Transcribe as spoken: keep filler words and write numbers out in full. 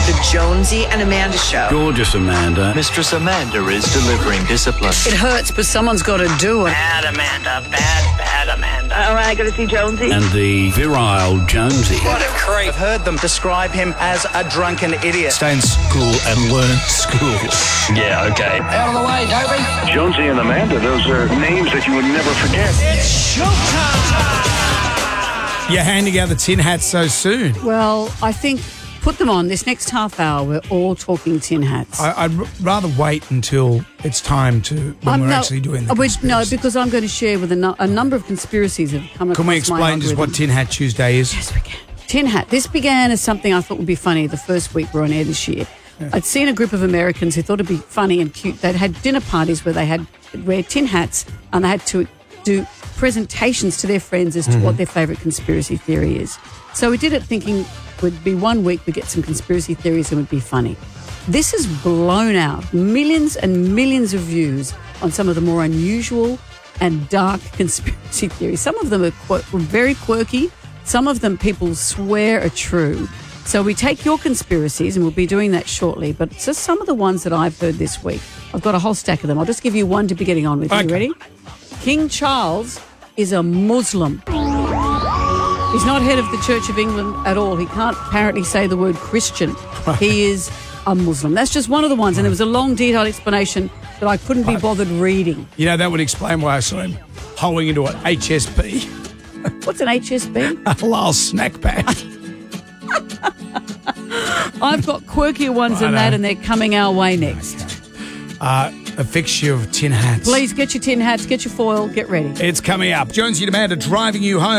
The Jonesy and Amanda Show. Gorgeous Amanda. Mistress Amanda is delivering discipline. It hurts, but someone's got to do it. Bad Amanda, bad, bad Amanda. All right, I got to see Jonesy. And the virile Jonesy. What a creep. I've heard them describe him as a drunken idiot. Stay in school and learn school. Yeah, okay. Out of the way, Toby. Jonesy and Amanda, those are names that you would never forget. It's showtime. You're handing out the tin hats so soon. Well, I think put them on. This next half hour, we're all talking tin hats. I, I'd r- rather wait until it's time to when Um, we're no, actually doing the uh, we- conspiracies. No, because I'm going to share with a, nu- a number of conspiracies that have come across Can we my explain just what algorithm. Tin Hat Tuesday is? Yes, we can. Tin hat. This began as something I thought would be funny the first week we're on air this year. Yeah. I'd seen a group of Americans who thought it'd be funny and cute. They'd had dinner parties where they had wear tin hats and they had to do presentations to their friends as to mm-hmm. what their favourite conspiracy theory is. So we did it thinking it would be one week we'd get some conspiracy theories and it would be funny. This has blown out millions and millions of views on some of the more unusual and dark conspiracy theories. Some of them are qu- very quirky. Some of them people swear are true. So we take your conspiracies, and we'll be doing that shortly, but just some of the ones that I've heard this week. I've got a whole stack of them. I'll just give you one to be getting on with. Okay. You ready? King Charles is a Muslim. He's not head of the Church of England at all. He can't apparently say the word Christian. He is a Muslim. That's just one of the ones, and there was a long, detailed explanation that I couldn't be bothered reading. You know, that would explain why I saw him hoeing into an H S B. What's an H S B? A halal snack bag. I've got quirkier ones than that, and they're coming our way next. Uh, a fixture of tin hats. Please get your tin hats, get your foil, get ready. It's coming up. Jonesy and Amanda driving you home.